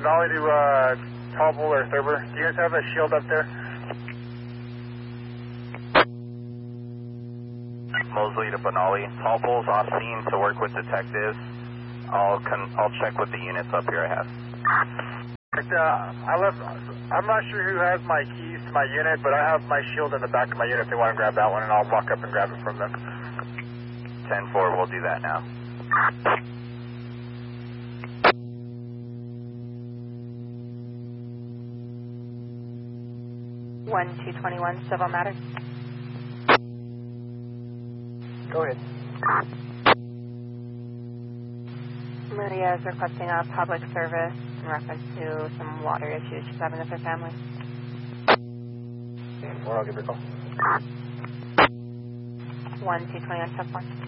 Denali to Tallbull or Thurber. Do you guys have a shield up there? Mosley to Benali. Tallbull's off scene to work with detectives. I'll check with the units up here I have. I'm not sure who has my keys to my unit, but I have my shield in the back of my unit if they want to grab that one, and I'll walk up and grab it from them. 10-4, we'll do that now. One 221 civil matter. Go ahead. Maria is requesting a public service in reference to some water issues she's having with her family. Or I'll give her a call. 1 221 step 1.